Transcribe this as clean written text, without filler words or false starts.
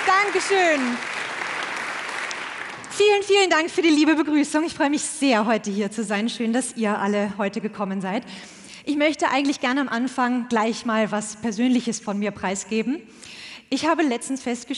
Dankeschön. Vielen, vielen Dank für die liebe Begrüßung. Ich freue mich sehr, heute hier zu sein. Schön, dass ihr alle heute gekommen seid. Ich möchte eigentlich gerne am Anfang gleich mal was Persönliches von mir preisgeben. Ich habe letztens festgestellt,